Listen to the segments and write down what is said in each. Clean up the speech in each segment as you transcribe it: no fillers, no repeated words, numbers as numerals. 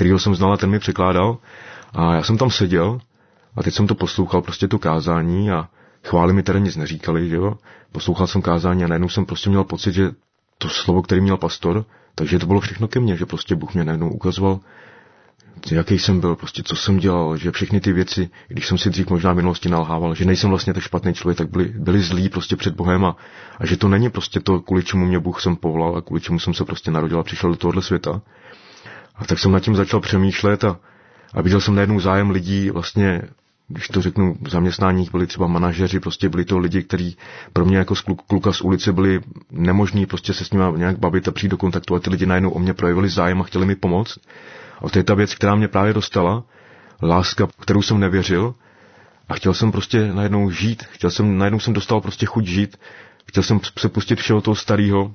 kterýho jsem znal a ten mi překládal. A já jsem tam seděl a teď jsem to poslouchal, prostě to kázání a chvály mi tady nic neříkali, že jo. Poslouchal jsem kázání a najednou jsem prostě měl pocit, že to slovo, který měl pastor, takže to bylo všechno ke mně, že prostě Bůh mě najednou ukazoval, jaký jsem byl, prostě co jsem dělal, že všechny ty věci, když jsem si dřív možná v minulosti nalhával, že nejsem vlastně tak špatný člověk, tak byli zlí prostě před Bohem a že to není prostě to, kvůli čemu mě Bůh jsem povolal a kvůli čemu jsem se prostě narodil a přišel do tohohle světa. A tak jsem nad tím začal přemýšlet a viděl jsem najednou zájem lidí, vlastně, když to řeknu, v zaměstnáních byli třeba manažeři, prostě byli to lidi, kteří pro mě jako kluka z ulice byli nemožní prostě se s nimi nějak bavit a přijít do kontaktu a ty lidi najednou o mě projevili zájem a chtěli mi pomoct. A to je ta věc, která mě právě dostala, láska, kterou jsem nevěřil a chtěl jsem prostě najednou žít, najednou jsem dostal prostě chuť žít, chtěl jsem se pustit všeho toho starého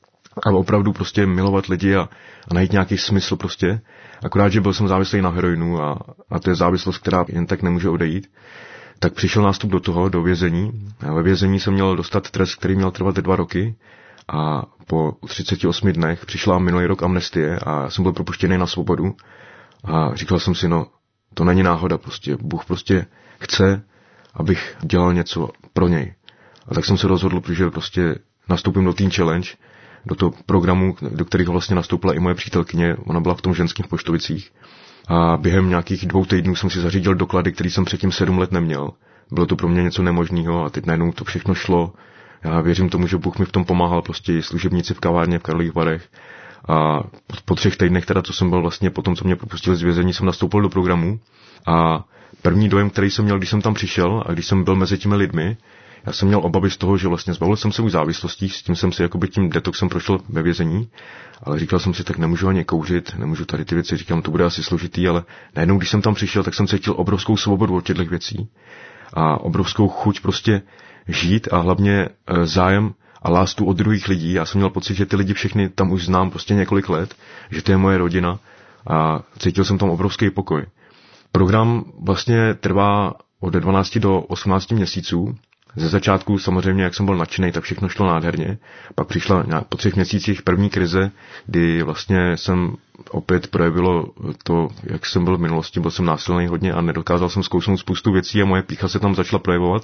a opravdu prostě milovat lidi a najít nějaký smysl prostě. Akorát, že byl jsem závislý na heroinu a to je závislost, která jen tak nemůže odejít. Tak přišel nástup do vězení. A ve vězení jsem měl dostat trest, který měl trvat 2 roky a po 38 dnech přišla minulý rok amnestie a jsem byl propuštěný na svobodu a říkal jsem si, no, to není náhoda prostě. Bůh prostě chce, abych dělal něco pro něj. A tak jsem se rozhodl, protože prostě nastoupím do Teen Challenge, do toho programu, do kterého vlastně nastoupila i moje přítelkyně, ona byla v tom ženských Poštovicích. A během nějakých 2 týdnů jsem si zařídil doklady, který jsem předtím 7 let neměl. Bylo to pro mě něco nemožného a teď najednou to všechno šlo. Já věřím tomu, že Bůh mi v tom pomáhal, prostě služebníci v kavárně v Karlových Varech. A po 3 týdnech teda, co jsem byl vlastně po tom, co mě propustili z vězení, jsem nastoupil do programu a první dojem, který jsem měl, když jsem tam přišel a když jsem byl mezi těmi lidmi, já jsem měl obavy z toho, že vlastně zbavil jsem se už závislostí, s tím jsem si jakoby tím detoxem prošel ve vězení, ale říkal jsem si, tak nemůžu ani kouřit, nemůžu tady ty věci, říkám, to bude asi složitý, ale najednou, když jsem tam přišel, tak jsem cítil obrovskou svobodu od těchto věcí a obrovskou chuť prostě žít a hlavně zájem a lásku od druhých lidí. Já jsem měl pocit, že ty lidi všechny tam už znám prostě několik let, že to je moje rodina a cítil jsem tam obrovský pokoj. Program vlastně trvá od 12 do 18 měsíců. Ze začátku samozřejmě, jak jsem byl nadšený, tak všechno šlo nádherně. Pak přišla po 3 měsících první krize, kdy vlastně jsem opět projevilo to, jak jsem byl v minulosti, byl jsem násilný hodně a nedokázal jsem zkousnout spoustu věcí a moje pýcha se tam začala projevovat.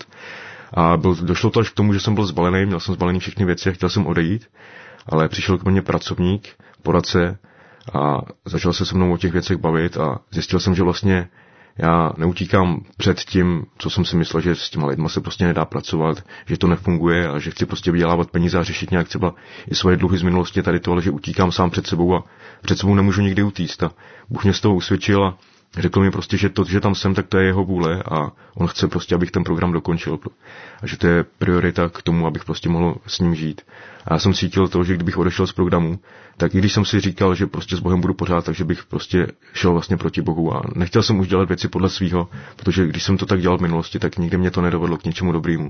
A došlo to až k tomu, že jsem byl zbalený, měl jsem zbalený všechny věci a chtěl jsem odejít, ale přišel k mně pracovník, poradce a začal se se mnou o těch věcech bavit a zjistil jsem, že vlastně já neutíkám před tím, co jsem si myslel, že s těma lidma se prostě nedá pracovat, že to nefunguje a že chci prostě vydělávat peníze a řešit nějak třeba i svoje dluhy z minulosti tady to, ale že utíkám sám před sebou a před sebou nemůžu nikdy utíct. A Bůh mě z toho usvědčil a řekl mi prostě, že to, že tam jsem, tak to je jeho vůle a on chce prostě, abych ten program dokončil. A že to je priorita k tomu, abych prostě mohl s ním žít. A já jsem cítil to, že kdybych odešel z programu, tak i když jsem si říkal, že prostě s Bohem budu pořád, takže bych prostě šel vlastně proti Bohu a nechtěl jsem už dělat věci podle svýho, protože když jsem to tak dělal v minulosti, tak nikdy mě to nedovedlo k něčemu dobrému.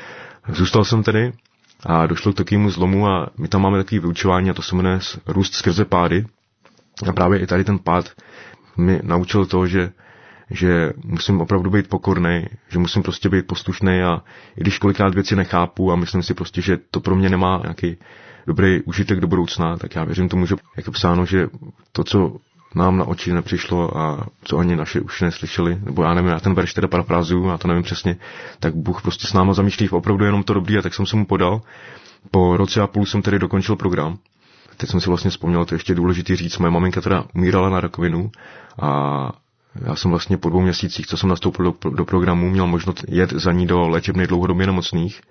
Zůstal jsem tedy a došlo k takovému zlomu a my tam máme takové vyučování a to se jmenuje růst skrze pády. A právě i tady ten pád mi naučil to, že musím opravdu být pokornej, že musím prostě být poslušnej a i když kolikrát věci nechápu a myslím si prostě, že to pro mě nemá nějaký dobrý užitek do budoucna, tak já věřím tomu, že jak je psáno, že to, co nám na oči nepřišlo a co ani naše uši neslyšeli, nebo já nevím, já ten verš teda parafrázuju, já to nevím přesně, tak Bůh prostě s náma zamýšlí opravdu jenom to dobrý a tak jsem se mu podal. Po roce a půl jsem tedy dokončil program. Teď jsem si vlastně vzpomněl, to je ještě důležitý říct, moje maminka teda umírala na rakovinu a já jsem vlastně po 2 měsících, co jsem nastoupil do programu, měl možnost jet za ní do léčebny dlouhodobě nemocných.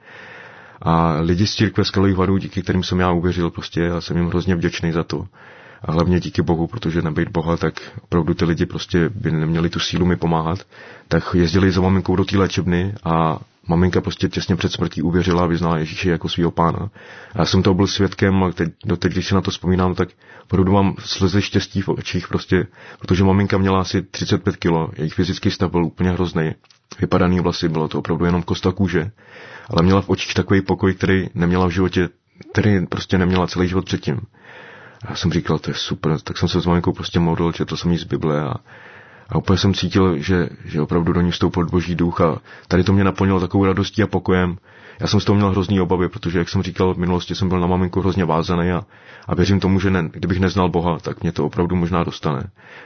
A lidi z církve z Karlových Varů, díky kterým jsem já uvěřil, prostě já jsem jim hrozně vděčný za to. A hlavně díky Bohu, protože nebejt Boha, tak opravdu ty lidi prostě by neměli tu sílu mi pomáhat. Tak jezdili za maminkou do té léčebny a maminka prostě těsně před smrtí uvěřila a vyznala Ježíše jako svýho pána. A já jsem toho byl svědkem a doteď, když si na to vzpomínám, tak opravdu mám slzy štěstí v očích prostě, protože maminka měla asi 35 kilo, jejich fyzický stav byl úplně hrozný. Vypadaný vlasy, bylo to opravdu jenom kost a kůže, ale měla v očích takový pokoj, který neměla v životě, který prostě neměla celý život předtím. A já jsem říkal, to je super, tak jsem se s maminkou prostě modlil, četl jsem jí z Bible a úplně jsem cítil, že opravdu do ní vstoupil Boží duch a tady to mě naplnilo takovou radostí a pokojem. Já jsem z toho měl hrozný obavy, protože, jak jsem říkal, v minulosti jsem byl na maminku hrozně vázaný a věřím tomu, že kdybych neznal Boha, tak mě to opravdu možná dostane.